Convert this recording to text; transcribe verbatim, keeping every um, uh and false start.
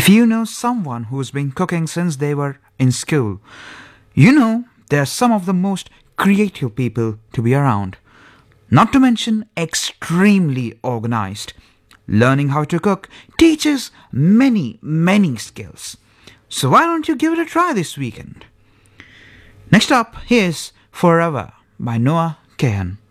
If you know someone who's been cooking since they were in school, you know they're some of the most creative people to be around. Not to mention extremely organized. Learning how to cook teaches many, many skills. So why don't you give it a try this weekend? Next up, here's Forever by Noah Kahan.